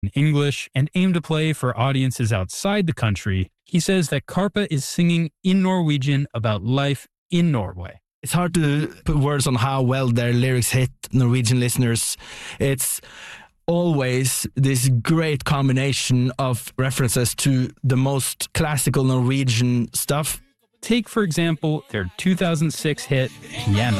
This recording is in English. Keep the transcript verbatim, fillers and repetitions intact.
in English and aim to play for audiences outside the country, he says that Karpe is singing in Norwegian about life in Norway. It's hard to put words on how well their lyrics hit Norwegian listeners. It's always this great combination of references to the most classical Norwegian stuff. Take, for example, their two thousand six hit, Hjemme.